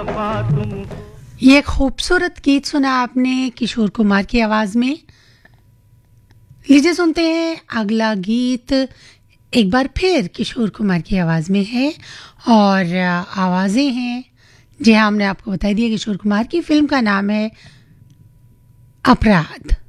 ये खूबसूरत गीत सुना आपने किशोर कुमार की आवाज में। लीजिए सुनते हैं अगला गीत। एक बार फिर किशोर कुमार की आवाज में है और आवाजें हैं, जी हाँ, हमने आपको बता दिया किशोर कुमार की। फिल्म का नाम है अपराध।